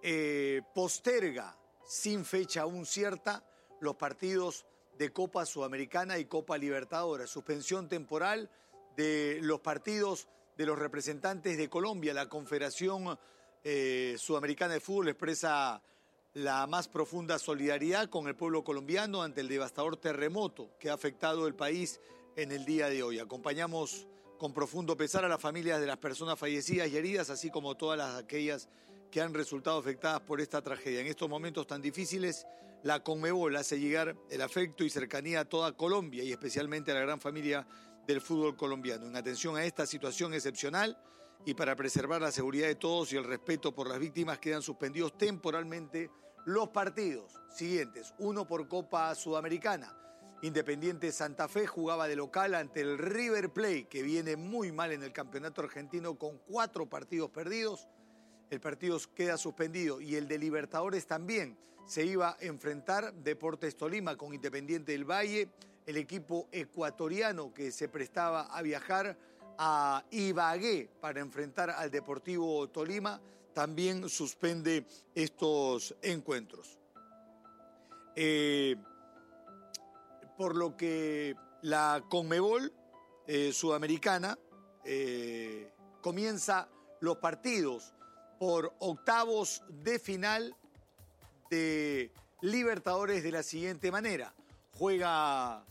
posterga sin fecha aún cierta los partidos de Copa Sudamericana y Copa Libertadores. Suspensión temporal de los partidos de los representantes de Colombia. La Confederación Sudamericana de Fútbol expresa la más profunda solidaridad con el pueblo colombiano ante el devastador terremoto que ha afectado el país en el día de hoy. Acompañamos con profundo pesar a las familias de las personas fallecidas y heridas, así como todas aquellas que han resultado afectadas por esta tragedia. En estos momentos tan difíciles, la Conmebol hace llegar el afecto y cercanía a toda Colombia y especialmente a la gran familia del fútbol colombiano. En atención a esta situación excepcional y para preservar la seguridad de todos y el respeto por las víctimas, quedan suspendidos temporalmente los partidos siguientes. Uno por Copa Sudamericana. Independiente Santa Fe jugaba de local ante el River Plate, que viene muy mal en el campeonato argentino con 4 partidos perdidos. El partido queda suspendido y el de Libertadores también. Se iba a enfrentar Deportes Tolima con Independiente del Valle, el equipo ecuatoriano que se prestaba a viajar a Ibagué para enfrentar al Deportivo Tolima, también suspende estos encuentros. Por lo que la Conmebol Sudamericana comienza los partidos por octavos de final de Libertadores de la siguiente manera. Juega,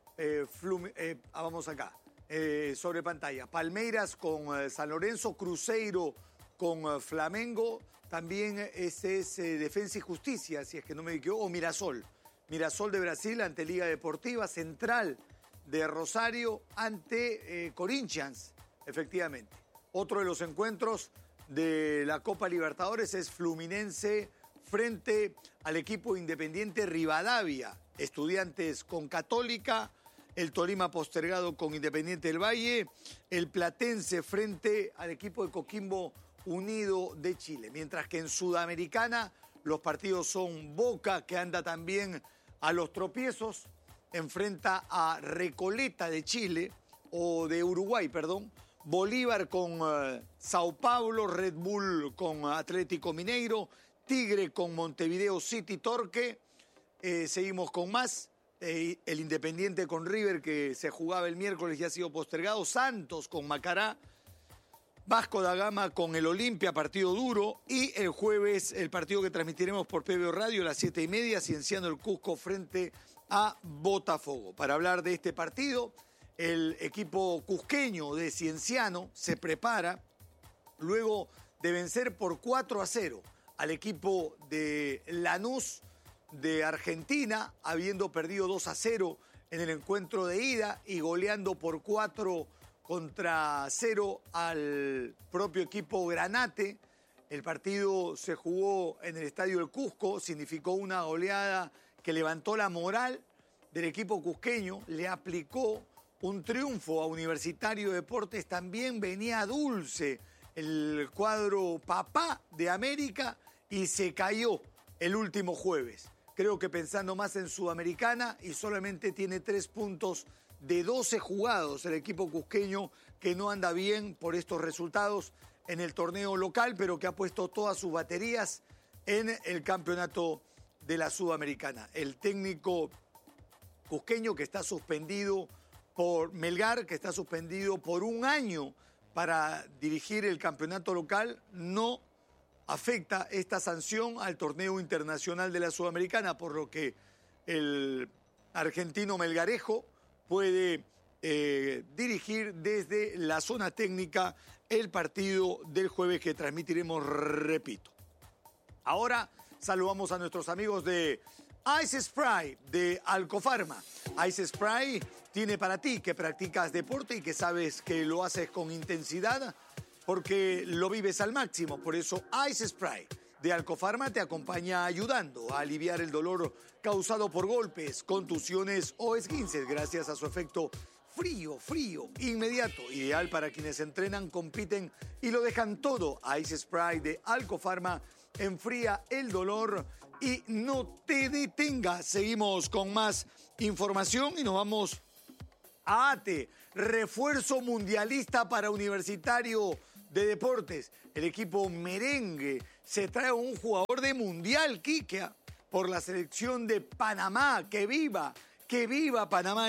vamos acá, sobre pantalla, Palmeiras con San Lorenzo, Cruzeiro con Flamengo, también ese es Defensa y Justicia, si es que no me equivoco, o Mirasol de Brasil ante Liga Deportiva, Central de Rosario ante Corinthians, efectivamente. Otro de los encuentros de la Copa Libertadores es Fluminense frente al equipo Independiente Rivadavia, Estudiantes con Católica, el Tolima postergado con Independiente del Valle, el Platense frente al equipo de Coquimbo Unido de Chile. Mientras que en Sudamericana los partidos son Boca, que anda también a los tropiezos, enfrenta a Recoleta de Chile, o de Uruguay, perdón, Bolívar con Sao Paulo, Red Bull con Atlético Mineiro, Tigre con Montevideo City Torque. Seguimos con más. El Independiente con River, que se jugaba el miércoles, ya ha sido postergado. Santos con Macará. Vasco da Gama con el Olimpia, partido duro. Y el jueves, el partido que transmitiremos por PBO Radio a las 7:30, Cienciano el Cusco frente a Botafogo. Para hablar de este partido, el equipo cusqueño de Cienciano se prepara luego de vencer por 4-0 al equipo de Lanús de Argentina, habiendo perdido 2-0 en el encuentro de ida y goleando por 4-0 al propio equipo Granate. El partido se jugó en el Estadio del Cusco, significó una goleada que levantó la moral del equipo cusqueño, le aplicó un triunfo a Universitario de Deportes. También venía dulce el cuadro papá de América y se cayó el último jueves. Creo que pensando más en Sudamericana, y solamente tiene 3 puntos de 12 jugados el equipo cusqueño, que no anda bien por estos resultados en el torneo local, pero que ha puesto todas sus baterías en el campeonato de la Sudamericana. El técnico cusqueño, que está suspendido por Melgar, que está suspendido por 1 año para dirigir el campeonato local, no afecta esta sanción al torneo internacional de la Sudamericana, por lo que el argentino Melgarejo puede dirigir desde la zona técnica el partido del jueves que transmitiremos, repito. Ahora saludamos a nuestros amigos de Ice Spray de Alcofarma. Ice Spray tiene para ti que practicas deporte y que sabes que lo haces con intensidad, porque lo vives al máximo. Por eso Ice Spray de Alcofarma te acompaña ayudando a aliviar el dolor causado por golpes, contusiones o esguinces gracias a su efecto frío, inmediato, ideal para quienes entrenan, compiten y lo dejan todo. Ice Spray de Alcofarma enfría el dolor y no te detenga. Seguimos con más información y nos vamos a ATE, refuerzo mundialista para Universitario de deportes. El equipo merengue se trae un jugador de mundial, Quique, por la selección de Panamá. ¡Que viva Panamá!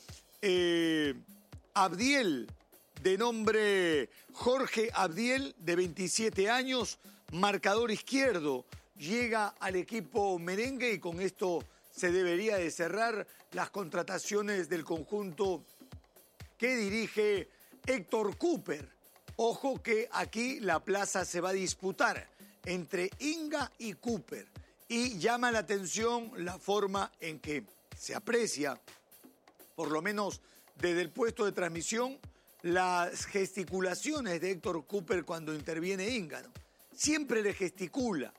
Abdiel, de nombre Jorge Abdiel, de 27 años, marcador izquierdo, llega al equipo merengue y con esto se debería de cerrar las contrataciones del conjunto que dirige Héctor Cooper. Ojo que aquí la plaza se va a disputar entre Inga y Cooper y llama la atención la forma en que se aprecia, por lo menos desde el puesto de transmisión, las gesticulaciones de Héctor Cooper cuando interviene Inga, ¿no? Siempre le gesticula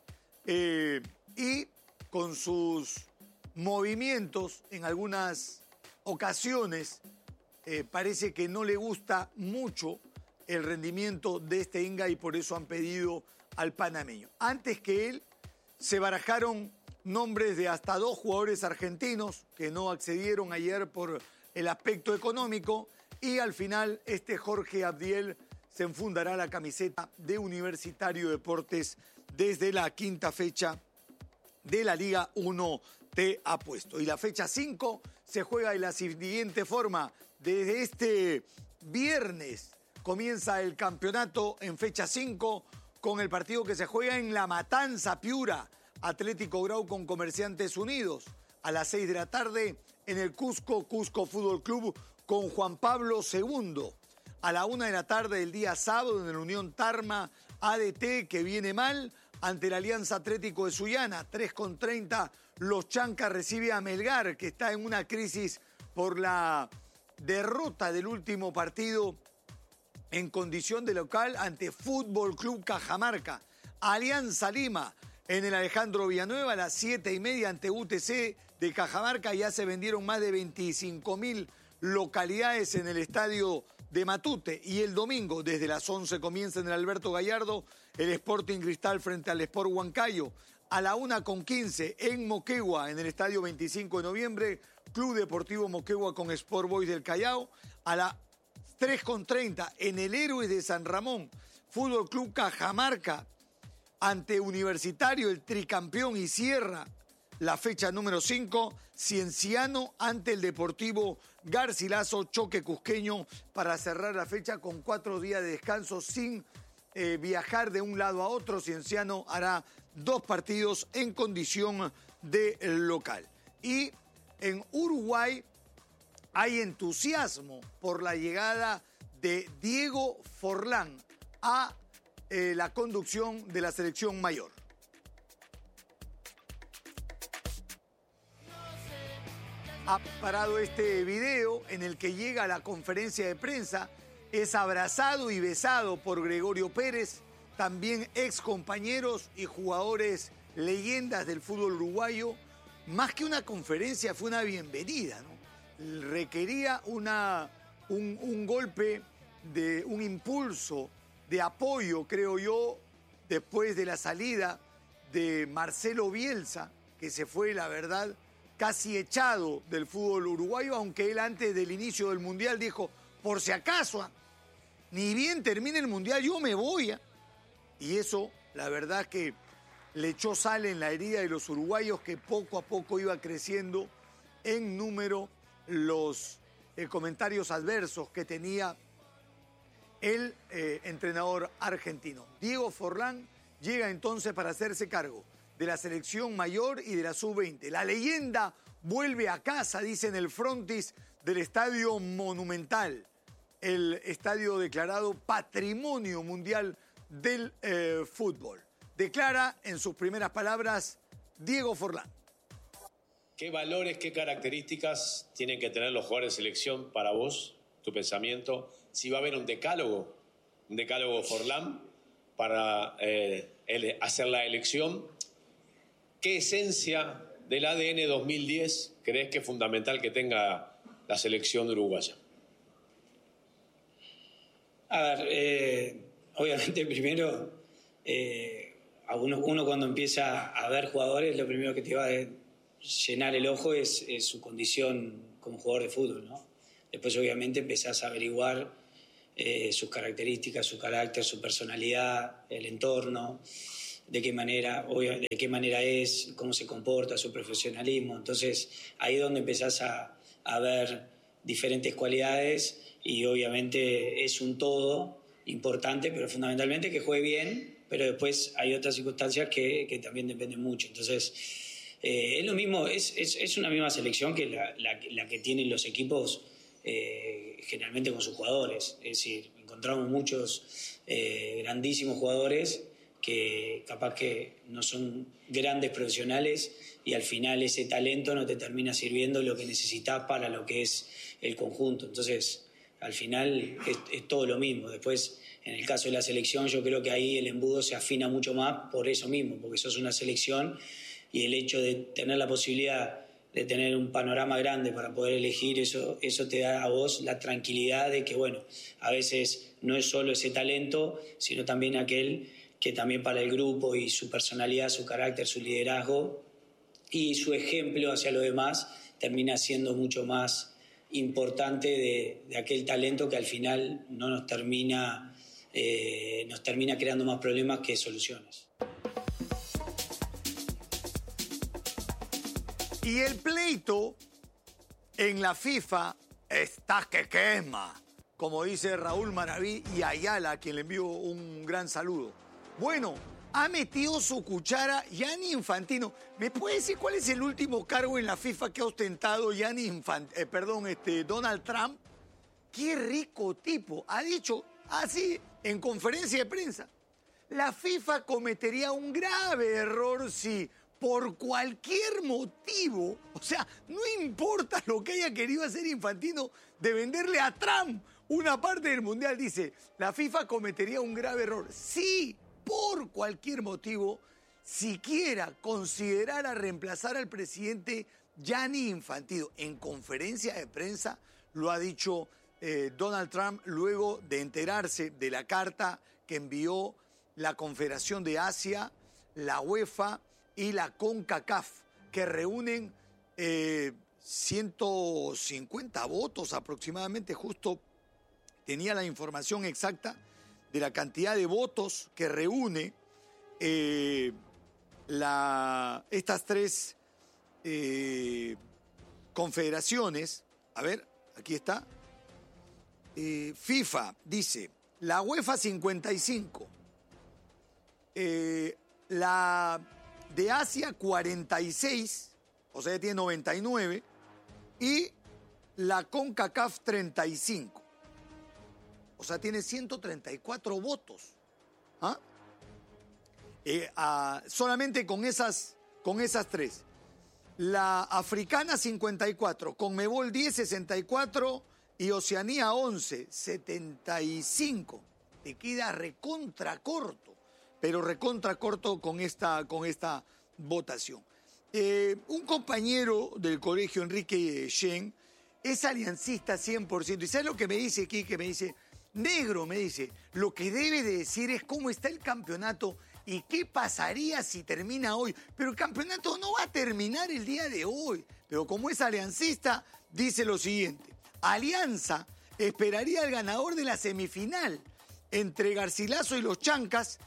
y con sus movimientos en algunas ocasiones parece que no le gusta mucho el rendimiento de este Inga y por eso han pedido al panameño. Antes que él se barajaron nombres de hasta 2 jugadores argentinos que no accedieron ayer por el aspecto económico y al final Jorge Abdiel se enfundará la camiseta de Universitario Deportes desde la 5ª fecha de la Liga 1, te apuesto. Y la fecha 5 se juega de la siguiente forma. Desde este viernes comienza el campeonato en fecha 5 con el partido que se juega en La Matanza, Piura. Atlético Grau con Comerciantes Unidos. A las 6 de la tarde en el Cusco Fútbol Club con Juan Pablo II. A la 1 de la tarde del día sábado en el Unión Tarma ADT, que viene mal, ante la Alianza Atlético de Sullana. 3:30 los Chancas recibe a Melgar, que está en una crisis por la derrota del último partido en condición de local ante Fútbol Club Cajamarca. Alianza Lima en el Alejandro Villanueva a las 7:30 ante UTC de Cajamarca. Ya se vendieron más de 25.000 localidades en el estadio de Matute. Y el domingo desde las 11 comienza en el Alberto Gallardo el Sporting Cristal frente al Sport Huancayo. A la 1:15 en Moquegua en el estadio 25 de noviembre Club Deportivo Moquegua con Sport Boys del Callao. A las 3:30 en el Héroes de San Ramón Fútbol Club Cajamarca ante Universitario, el tricampeón, y cierra la fecha número 5, Cienciano ante el Deportivo Garcilaso, choque cusqueño para cerrar la fecha con 4 días de descanso sin viajar de un lado a otro. Cienciano hará 2 partidos en condición de local. Y en Uruguay hay entusiasmo por la llegada de Diego Forlán a la conducción de la selección mayor. Ha parado este video en el que llega a la conferencia de prensa, es abrazado y besado por Gregorio Pérez, también ex compañeros y jugadores leyendas del fútbol uruguayo. Más que una conferencia, fue una bienvenida, ¿no? Requería un golpe, un impulso de apoyo, creo yo, después de la salida de Marcelo Bielsa, que se fue, la verdad, casi echado del fútbol uruguayo, aunque él antes del inicio del Mundial dijo, por si acaso, ni bien termine el Mundial, yo me voy. Y eso, la verdad que le echó sal en la herida de los uruguayos, que poco a poco iba creciendo en número los comentarios adversos que tenía el entrenador argentino. Diego Forlán llega entonces para hacerse cargo de la selección mayor y de la sub-20. La leyenda vuelve a casa, dicen el frontis del Estadio Monumental, el estadio declarado Patrimonio Mundial del Fútbol. Declara en sus primeras palabras Diego Forlán. ¿Qué valores, qué características tienen que tener los jugadores de selección para vos, tu pensamiento? Si va a haber un decálogo Forlán para hacer la elección. ¿Qué esencia del ADN 2010 crees que es fundamental que tenga la selección uruguaya? A ver, obviamente primero, uno cuando empieza a ver jugadores, lo primero que te va a llenar el ojo es su condición como jugador de fútbol, ¿no? Después obviamente empezás a averiguar sus características, su carácter, su personalidad, el entorno, de qué manera es, cómo se comporta, su profesionalismo. Entonces, ahí es donde empezás a ver diferentes cualidades y obviamente es un todo importante, pero fundamentalmente que juegue bien, pero después hay otras circunstancias que también dependen mucho. Entonces, es lo mismo, es una misma selección que la que tienen los equipos generalmente con sus jugadores. Es decir, encontramos muchos grandísimos jugadores que capaz que no son grandes profesionales y al final ese talento no te termina sirviendo lo que necesitas para lo que es el conjunto. Entonces, al final es todo lo mismo. Después, en el caso de la selección, yo creo que ahí el embudo se afina mucho más por eso mismo, porque sos una selección y el hecho de tener la posibilidad de tener un panorama grande para poder elegir, eso te da a vos la tranquilidad de que, bueno, a veces no es solo ese talento, sino también aquel que también para el grupo y su personalidad, su carácter, su liderazgo y su ejemplo hacia los demás termina siendo mucho más importante de aquel talento que al final no nos termina creando más problemas que soluciones. Y el pleito en la FIFA está que quema, como dice Raúl Maraví y Ayala, a quien le envío un gran saludo. Bueno, ha metido su cuchara Gianni Infantino. ¿Me puede decir cuál es el último cargo en la FIFA que ha ostentado Donald Trump? Qué rico tipo. Ha dicho así en conferencia de prensa. La FIFA cometería un grave error si por cualquier motivo, o sea, no importa lo que haya querido hacer Infantino de venderle a Trump una parte del Mundial, dice, la FIFA cometería un grave error. Sí, por cualquier motivo, siquiera considerara reemplazar al presidente Gianni Infantino. En conferencia de prensa lo ha dicho Donald Trump luego de enterarse de la carta que envió la Confederación de Asia, la UEFA y la CONCACAF, que reúnen 150 votos aproximadamente, justo tenía la información exacta de la cantidad de votos que reúne estas tres confederaciones. A ver, aquí está. FIFA dice, la UEFA 55, la de Asia 46, o sea, tiene 99, y la CONCACAF 35. O sea, tiene 134 votos. Solamente con esas tres. La africana 54, Conmebol 10, 64 y Oceanía 11, 75. Te queda recontra corto, pero recontra corto con esta votación. Un compañero del colegio, Enrique Shen, es aliancista 100%. ¿Y sabes lo que me dice aquí? Que me dice, negro, me dice, lo que debe de decir es cómo está el campeonato y qué pasaría si termina hoy. Pero el campeonato no va a terminar el día de hoy. Pero como es aliancista, dice lo siguiente. Alianza esperaría al ganador de la semifinal entre Garcilaso y los Chancas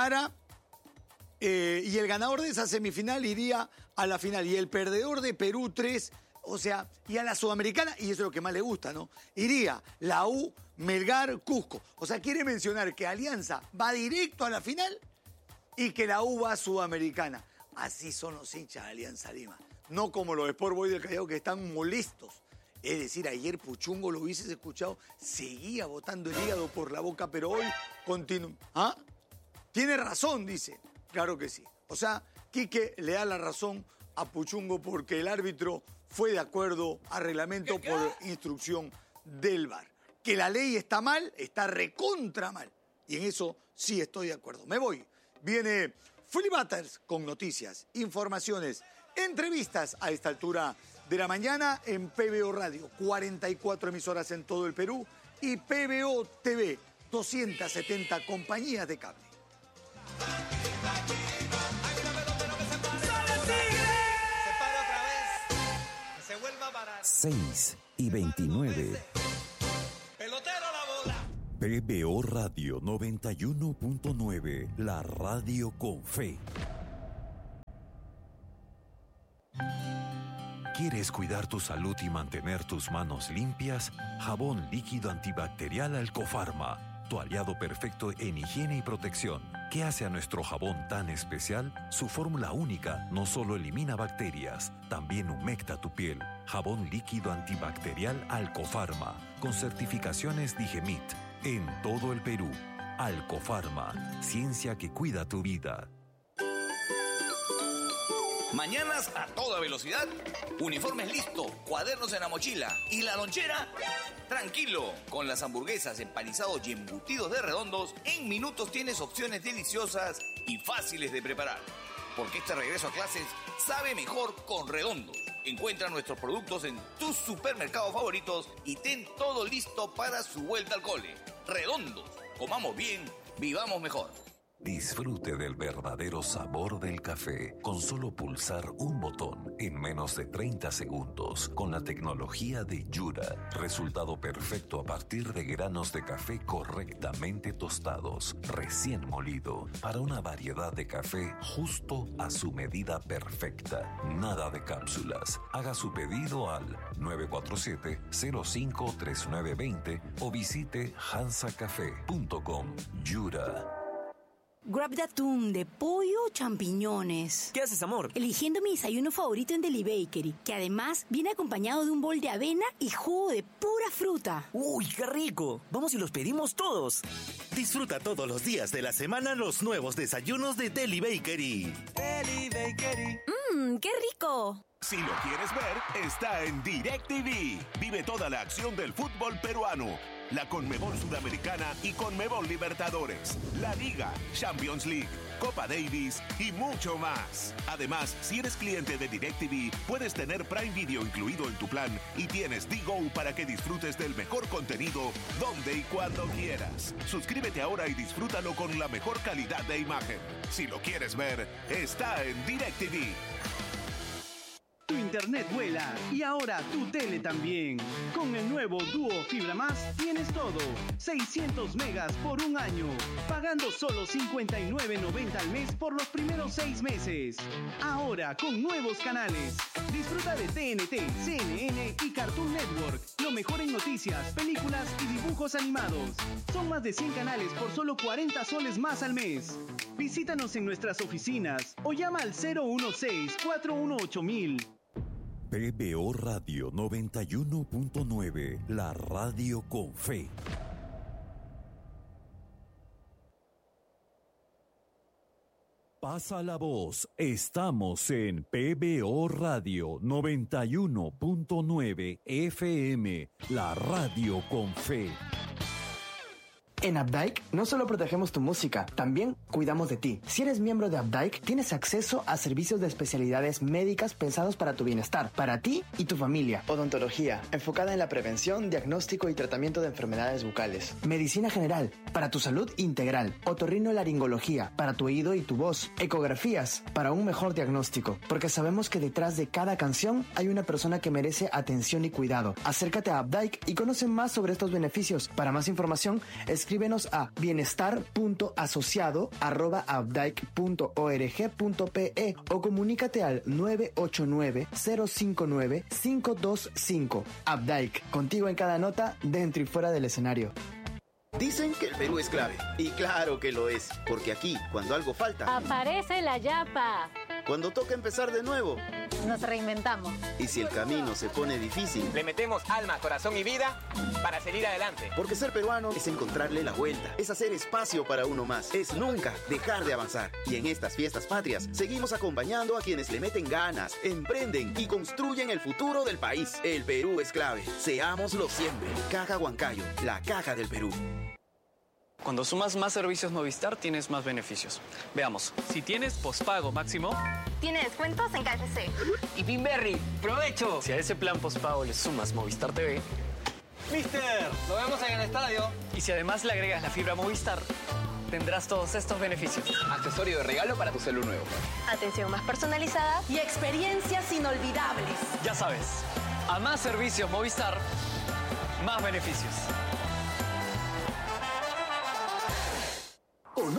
y el ganador de esa semifinal iría a la final. Y el perdedor de Perú 3, o sea, y a la Sudamericana, y eso es lo que más le gusta, ¿no? Iría la U, Melgar, Cusco. O sea, quiere mencionar que Alianza va directo a la final y que la U va a Sudamericana. Así son los hinchas de Alianza Lima. No como los Sport Boys del Callao que están molestos. Es decir, ayer Puchungo, lo hubieses escuchado, seguía botando el hígado por la boca, pero hoy continúa. ¿Ah? Tiene razón, dice. Claro que sí. O sea, Quique le da la razón a Puchungo porque el árbitro fue de acuerdo al reglamento por instrucción del VAR. Que la ley está mal, está recontra mal. Y en eso sí estoy de acuerdo. Me voy. Viene Philly Butters con noticias, informaciones, entrevistas a esta altura de la mañana en PBO Radio. 44 emisoras en todo el Perú y PBO TV, 270 compañías de cable. 6:29. Pelotero la bola. PBO Radio 91.9, la radio con fe. ¿Quieres cuidar tu salud y mantener tus manos limpias? Jabón líquido antibacterial Alcofarma, tu aliado perfecto en higiene y protección. ¿Qué hace a nuestro jabón tan especial? Su fórmula única no solo elimina bacterias, también humecta tu piel. Jabón líquido antibacterial Alcofarma, con certificaciones Digemit, en todo el Perú. Alcofarma, ciencia que cuida tu vida. Mañanas a toda velocidad, uniformes listos, cuadernos en la mochila y la lonchera. Tranquilo, con las hamburguesas, empanizados y embutidos de Redondos, en minutos tienes opciones deliciosas y fáciles de preparar. Porque este regreso a clases sabe mejor con Redondos. Encuentra nuestros productos en tus supermercados favoritos y ten todo listo para su vuelta al cole. Redondos, comamos bien, vivamos mejor. Disfrute del verdadero sabor del café con solo pulsar un botón en menos de 30 segundos con la tecnología de Yura. Resultado perfecto a partir de granos de café correctamente tostados, recién molido, para una variedad de café justo a su medida perfecta. Nada de cápsulas. Haga su pedido al 947-053920 o visite hansacafé.com. Yura. Grab de atún, de pollo o champiñones. ¿Qué haces, amor? Eligiendo mi desayuno favorito en Deli Bakery, que además viene acompañado de un bol de avena y jugo de pura fruta. ¡Uy, qué rico! Vamos y los pedimos todos. Disfruta todos los días de la semana los nuevos desayunos de Deli Bakery. Deli Bakery. ¡Qué rico! Si lo quieres ver, está en DirecTV. Vive toda la acción del fútbol peruano. La Conmebol Sudamericana y Conmebol Libertadores, la Liga, Champions League, Copa Davis y mucho más. Además, si eres cliente de DirecTV, puedes tener Prime Video incluido en tu plan y tienes D-Go para que disfrutes del mejor contenido donde y cuando quieras. Suscríbete ahora y disfrútalo con la mejor calidad de imagen. Si lo quieres ver, está en DirecTV. Tu internet vuela y ahora tu tele también. Con el nuevo Duo Fibra Más tienes todo. 600 megas por un año, pagando solo $59.90 al mes por los primeros 6 meses. Ahora con nuevos canales. Disfruta de TNT, CNN y Cartoon Network. Lo mejor en noticias, películas y dibujos animados. Son más de 100 canales por solo 40 soles más al mes. Visítanos en nuestras oficinas o llama al 016-418-1000. PBO Radio 91.9, la radio con fe. Pasa la voz, estamos en PBO Radio 91.9 FM, la radio con fe. En Updike no solo protegemos tu música, también cuidamos de ti. Si eres miembro de Updike, tienes acceso a servicios de especialidades médicas pensados para tu bienestar, para ti y tu familia. Odontología, enfocada en la prevención, diagnóstico y tratamiento de enfermedades bucales. Medicina general, para tu salud integral. Otorrinolaringología, para tu oído y tu voz. Ecografías, para un mejor diagnóstico. Porque sabemos que detrás de cada canción hay una persona que merece atención y cuidado. Acércate a Updike y conoce más sobre estos beneficios. Para más información, escríbenos a bienestar.asociado@updike.org.pe o comunícate al 989-059-525. Updike, contigo en cada nota, dentro y fuera del escenario. Dicen que el Perú es clave, y claro que lo es, porque aquí, cuando algo falta, aparece la yapa. Cuando toca empezar de nuevo, nos reinventamos. Y si el camino se pone difícil, le metemos alma, corazón y vida para seguir adelante. Porque ser peruano es encontrarle la vuelta, es hacer espacio para uno más, es nunca dejar de avanzar. Y en estas fiestas patrias, seguimos acompañando a quienes le meten ganas, emprenden y construyen el futuro del país. El Perú es clave, seámoslo siempre. Caja Huancayo, la caja del Perú. Cuando sumas más servicios Movistar, tienes más beneficios. Veamos. Si tienes pospago máximo, tiene descuentos en KFC. Y Pinberry, ¡provecho! Si a ese plan pospago le sumas Movistar TV, ¡Mister! ¡Nos vemos en el estadio! Y si además le agregas la fibra Movistar, tendrás todos estos beneficios. Accesorio de regalo para tu celu nuevo. Atención más personalizada y experiencias inolvidables. Ya sabes, a más servicios Movistar, más beneficios.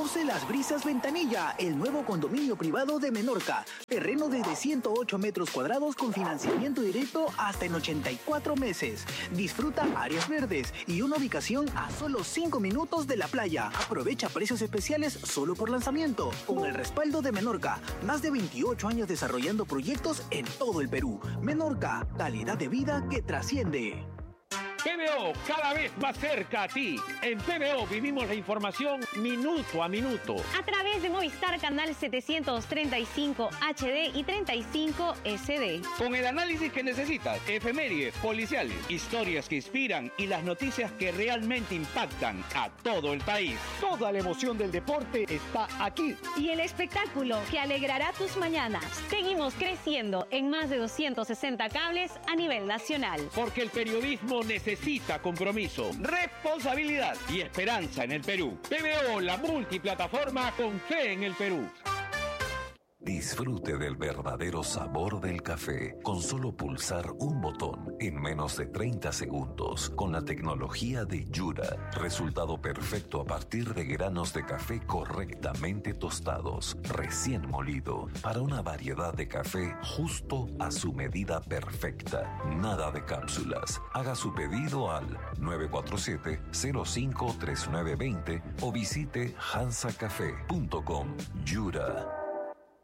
Conoce Las Brisas Ventanilla, el nuevo condominio privado de Menorca. Terreno desde 108 metros cuadrados con financiamiento directo hasta en 84 meses. Disfruta áreas verdes y una ubicación a solo 5 minutos de la playa. Aprovecha precios especiales solo por lanzamiento. Con el respaldo de Menorca, más de 28 años desarrollando proyectos en todo el Perú. Menorca, calidad de vida que trasciende. PBO, cada vez más cerca a ti. En PBO vivimos la información minuto a minuto. A través de Movistar Canal 735 HD y 35 SD. Con el análisis que necesitas, efemérides, policiales, historias que inspiran y las noticias que realmente impactan a todo el país. Toda la emoción del deporte está aquí. Y el espectáculo que alegrará tus mañanas. Seguimos creciendo en más de 260 cables a nivel nacional. Porque el periodismo necesita compromiso, responsabilidad y esperanza en el Perú. PBO, la multiplataforma con fe en el Perú. Disfrute del verdadero sabor del café con solo pulsar un botón en menos de 30 segundos con la tecnología de Yura. Resultado perfecto a partir de granos de café correctamente tostados, recién molido, para una variedad de café justo a su medida perfecta. Nada de cápsulas. Haga su pedido al 947-053920 o visite hansacafé.com. Yura.